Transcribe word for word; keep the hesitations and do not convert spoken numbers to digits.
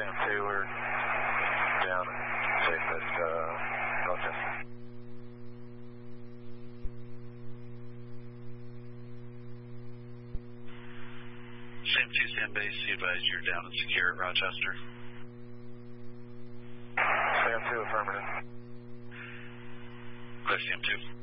Sam two, we're down and safe at uh, Rochester. Sam two, Sam base, you advise you're down and secure at Rochester. Sam two, affirmative. Clear, Sam two.